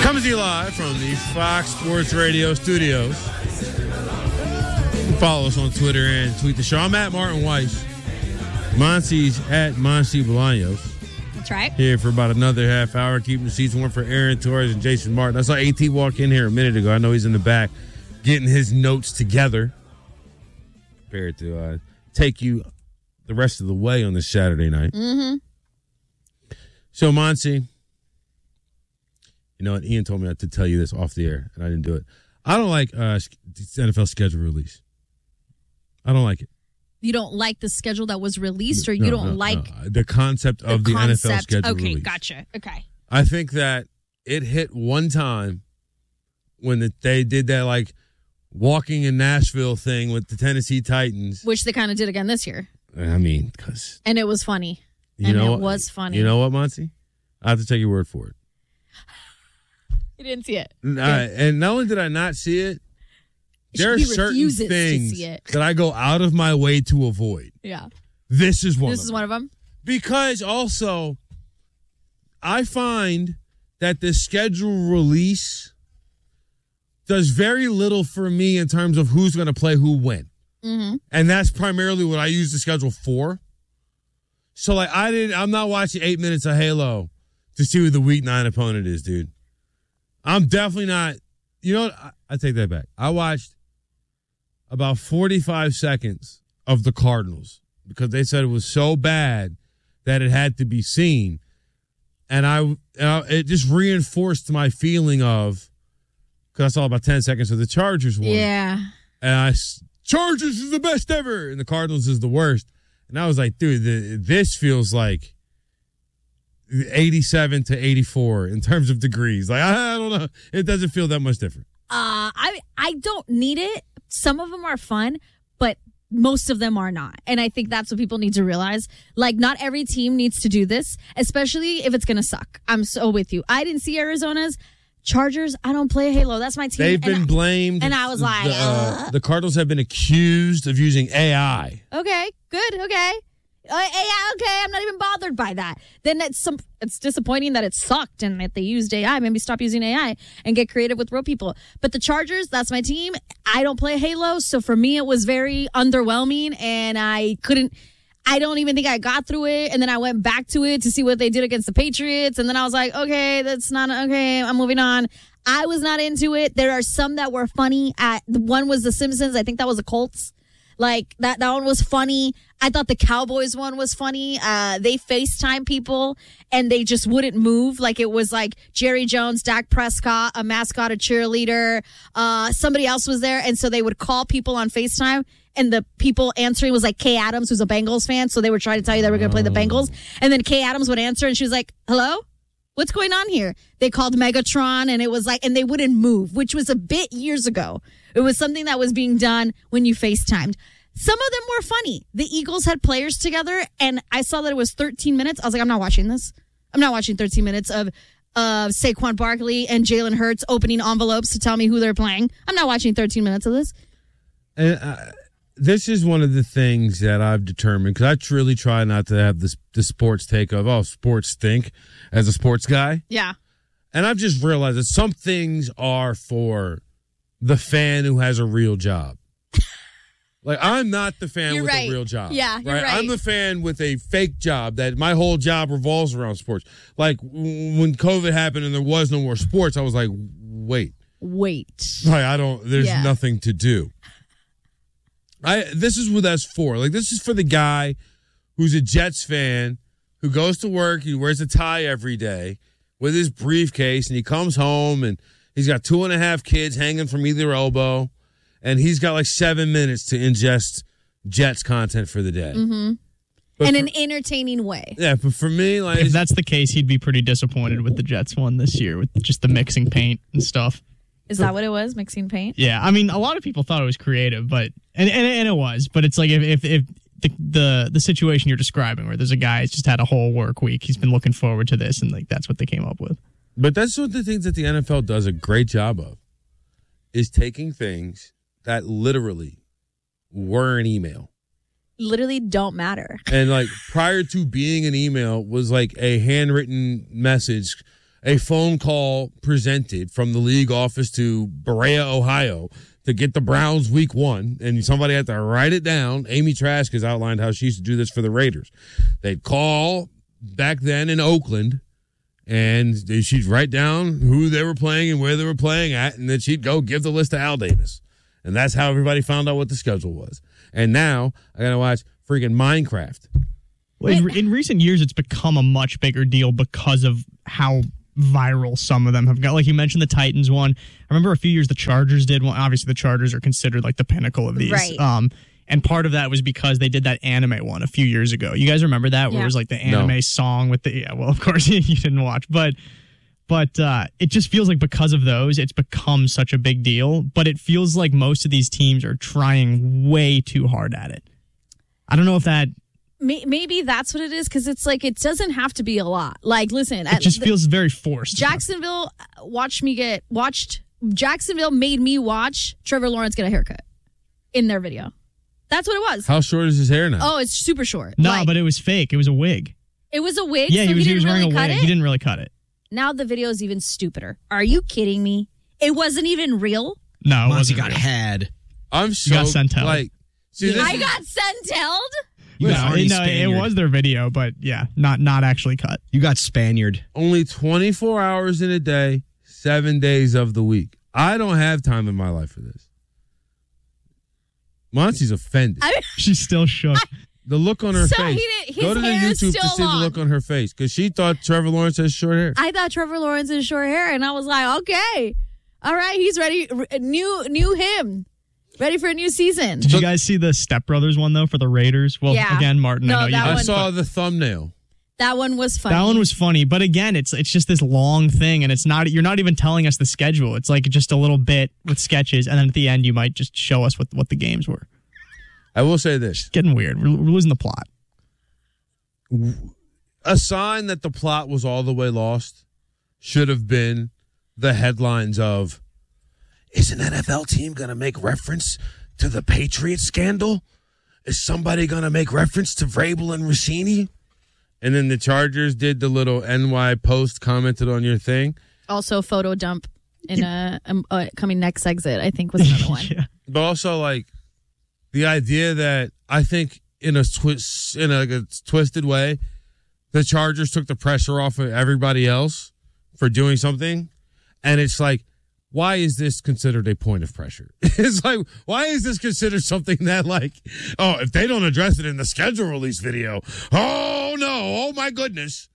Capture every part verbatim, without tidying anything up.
Coming to you live from the Fox Sports Radio studios. Follow us on Twitter and tweet the show. I'm at Martin Weiss. Monsi's at Monsi Bolaños. That's right. Here for about another half hour, keeping the seats warm for Aaron Torres and Jason Martin. I saw AT walk in here a minute ago. I know he's in the back getting his notes together. Prepared to uh, take you the rest of the way on this Saturday night. Mm-hmm. So, Monsi, you know what? Ian told me to tell you this off the air, and I didn't do it. I don't like uh, N F L schedule release. I don't like it. You don't like the schedule that was released, or no, you don't no, like no. the concept of the, the concept. N F L schedule okay, release. Gotcha. Okay. I think that it hit one time when the, they did that, like, walking in Nashville thing with the Tennessee Titans. Which they kind of did again this year. I mean, because... And it was funny. You and know it what, was funny. You know what, Monty? I have to take your word for it. You didn't see it. Uh, and not only did I not see it, there are he certain things to see it. that I go out of my way to avoid. Yeah. This is one This of is them. one of them? Because also, I find that the schedule release does very little for me in terms of who's going to play who when. Mm-hmm. And that's primarily what I use the schedule for. So, like, I didn't, I'm not watching eight minutes of Halo to see who the week nine opponent is, dude. I'm definitely not, you know what? I, I take that back. I watched about forty-five seconds of the Cardinals because they said it was so bad that it had to be seen. And I, and I it just reinforced my feeling of, because I saw about ten seconds of the Chargers one. Yeah. And I, Chargers is the best ever, and the Cardinals is the worst. And I was like, dude, the, this feels like eighty-seven to eighty-four in terms of degrees. Like, I, I don't know. It doesn't feel that much different. Uh, I I don't need it. Some of them are fun, but most of them are not. And I think that's what people need to realize. Like, not every team needs to do this, especially if it's going to suck. I'm so with you. I didn't see Arizona's. Chargers, I don't play Halo. That's my team. They've been and blamed. I, and I was like, the, uh, the Cardinals have been accused of using A I. Okay, good, okay. Uh, A I, okay, I'm not even bothered by that. Then it's some. It's disappointing that it sucked and that they used A I. Maybe stop using A I and get creative with real people. But the Chargers, that's my team. I don't play Halo, so for me it was very underwhelming, and I couldn't. I don't even think I got through it, and then I went back to it to see what they did against the Patriots, and then I was like, okay, that's not okay. I'm moving on. I was not into it. There are some that were funny. At the one was the Simpsons. I think that was the Colts. Like, that, that one was funny. I thought the Cowboys one was funny. Uh, they FaceTime people, and they just wouldn't move. Like, it was like Jerry Jones, Dak Prescott, a mascot, a cheerleader. Uh, somebody else was there, and so they would call people on FaceTime, and the people answering was like Kay Adams, who's a Bengals fan, so they were trying to tell you they were going to play the Bengals. And then Kay Adams would answer, and she was like, hello? What's going on here? They called Megatron, and it was like, and they wouldn't move, which was a bit years ago. It was something that was being done when you FaceTimed. Some of them were funny. The Eagles had players together, and I saw that it was thirteen minutes. I was like, I'm not watching this. I'm not watching thirteen minutes of uh, Saquon Barkley and Jalen Hurts opening envelopes to tell me who they're playing. I'm not watching thirteen minutes of this. And uh, this is one of the things that I've determined, because I truly try not to have this the sports take of, oh, sports stink, as a sports guy. Yeah. And I've just realized that some things are for the fan who has a real job. Like, I'm not the fan you're with right. a real job. Yeah, you're right. I'm the fan with a fake job that my whole job revolves around sports. Like, when COVID happened and there was no more sports, I was like, wait. Wait. Like, I don't, there's yeah. nothing to do. I This is what that's for. Like, this is for the guy who's a Jets fan, who goes to work, he wears a tie every day with his briefcase, and he comes home, and he's got two and a half kids hanging from either elbow. And he's got like seven minutes to ingest Jets content for the day. Mm-hmm. In an entertaining way. Yeah, but for me, like... If that's the case, he'd be pretty disappointed with the Jets one this year, with just the mixing paint and stuff. Is that what it was, mixing paint? Yeah, I mean, a lot of people thought it was creative, but and and, and it was. But it's like if, if, if the, the the situation you're describing, where there's a guy who's just had a whole work week, he's been looking forward to this, and like that's what they came up with. But that's one of the things that the N F L does a great job of, is taking things that literally were an email. Literally don't matter. And like prior to being an email was like a handwritten message a phone call presented from the league office to Berea, Ohio, to get the Browns week one, and somebody had to write it down. Amy Trask has outlined how she used to do this for the Raiders. They'd call back then in Oakland, and she'd write down who they were playing and where they were playing at, and then she'd go give the list to Al Davis. And that's how everybody found out what the schedule was. And now I got to watch freaking Minecraft. Well, in, in recent years, it's become a much bigger deal because of how viral some of them have got. Like you mentioned the Titans one. I remember a few years the Chargers did one. Obviously, the Chargers are considered like the pinnacle of these. Right. Um, and part of that was because they did that anime one a few years ago. You guys remember that? Where Yeah. it was like the anime No. song with the, yeah, well, of course you didn't watch, but but uh, it just feels like because of those, it's become such a big deal. But it feels like most of these teams are trying way too hard at it. I don't know if that, May- Maybe that's what it is, because it's like it doesn't have to be a lot. Like, listen, it just the- feels very forced. Jacksonville watched me get watched. Jacksonville made me watch Trevor Lawrence get a haircut in their video. That's what it was. How short is his hair now? Oh, it's super short. No, Like, but it was fake. It was a wig. it was a wig. Yeah, so he was, he he was didn't wearing really a cut wig. it. He didn't really cut it. Now the video is even stupider. Are you kidding me? It wasn't even real. No, it Monty wasn't got real. had. I'm so, got sent out. like, see, this I is- got sent-held. You got No, Arnie it, no, it Spaniard. was their video, but yeah, not not actually cut. You got Spaniard. only twenty-four hours in a day, seven days of the week. I don't have time in my life for this. Monty's offended. I, She's still shook. the look on her So face. he didn't- his Go to the hair is YouTube to still see the long. look on her face, because she thought Trevor Lawrence has short hair. I thought Trevor Lawrence had short hair, and I was like, okay, all right, he's ready. R- New, new him, ready for a new season. Did you guys see the Step Brothers one though for the Raiders? Well, Yeah. again, Martin, No, I know you that I one- saw the thumbnail. That one was funny. That one was funny, but again, it's it's just this long thing, and it's not. You're not even telling us the schedule. It's like just a little bit with sketches, and then at the end, you might just show us what what the games were. I will say this. It's getting weird. We're, we're losing the plot. A sign that the plot was all the way lost should have been the headlines of, is an N F L team going to make reference to the Patriots scandal? Is somebody going to make reference to Vrabel and Rossini? And then the Chargers did the little N Y post, commented on your thing. Also, photo dump in a um, uh, coming next exit, I think was another one. Yeah. But also, like, the idea that I think in a twist, in a, like a twisted way, the Chargers took the pressure off of everybody else for doing something, and it's like, why is this considered a point of pressure? It's like, why is this considered something that, like, oh, if they don't address it in the schedule release video, oh no, oh my goodness.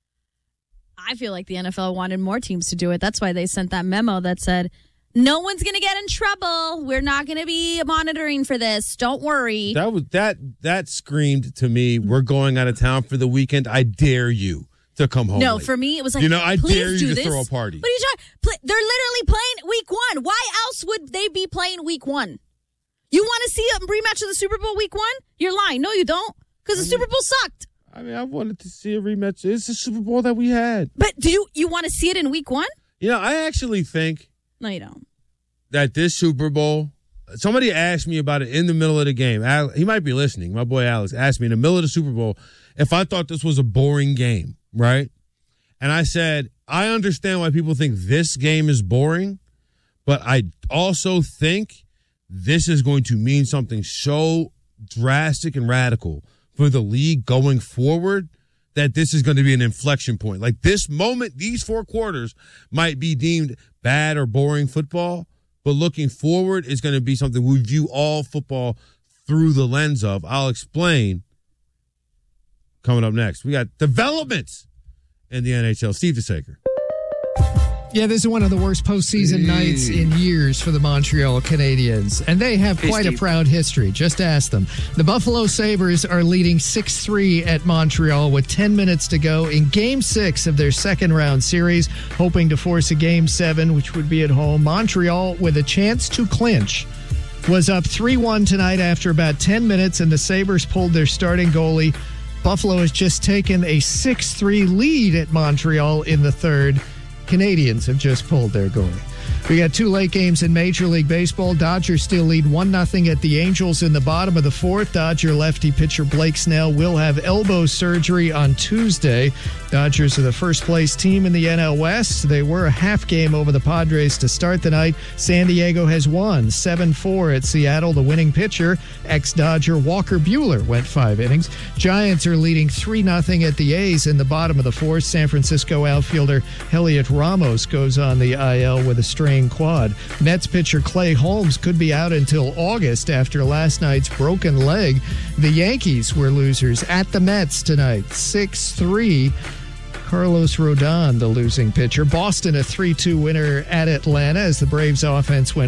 I feel like the N F L wanted more teams to do it. That's why they sent that memo that said, no one's going to get in trouble. We're not going to be monitoring for this. Don't worry. That was that that screamed to me, we're going out of town for the weekend. I dare you to come home. No, late. for me, it was like, You know, I please dare you do to this. throw a party. What are you talking? Play, they're literally playing week one. Why else would they be playing week one? You want to see a rematch of the Super Bowl week one? You're lying. No, you don't. Because the Super Bowl sucked. I mean, I wanted to see a rematch. It's the Super Bowl that we had. But do you, you want to see it in week one? You know, I actually think No, you don't. that this Super Bowl, somebody asked me about it in the middle of the game. Al, he might be listening. My boy Alex asked me in the middle of the Super Bowl if I thought this was a boring game, right? And I said, I understand why people think this game is boring, but I also think this is going to mean something so drastic and radical for the league going forward that this is going to be an inflection point. Like this moment, these four quarters might be deemed bad or boring football, but looking forward is going to be something we view all football through the lens of. I'll explain coming up next. We got developments in the N H L. Steve DeSaker. Yeah, this is one of the worst postseason nights in years for the Montreal Canadiens, and they have quite a proud history. Just ask them. The Buffalo Sabres are leading six three at Montreal with ten minutes to go in Game six of their second-round series, hoping to force a Game seven, which would be at home. Montreal, with a chance to clinch, was up three one tonight after about ten minutes, and the Sabres pulled their starting goalie. Buffalo has just taken a six three lead at Montreal in the third. Canadians have just pulled their goalie. We got two late games in Major League Baseball. Dodgers still lead one nothing at the Angels in the bottom of the fourth. Dodger lefty pitcher Blake Snell will have elbow surgery on Tuesday. Dodgers are the first place team in the N L West. They were a half game over the Padres to start the night. San Diego has won seven four at Seattle. The winning pitcher, ex-Dodger Walker Buehler, went five innings. Giants are leading three nothing at the A's in the bottom of the fourth. San Francisco outfielder Heliot Ramos goes on the I L with a strained quad. Mets pitcher Clay Holmes could be out until August after last night's broken leg. The Yankees were losers at the Mets tonight, six three. Carlos Rodon, the losing pitcher. Boston, a three two winner at Atlanta as the Braves offense went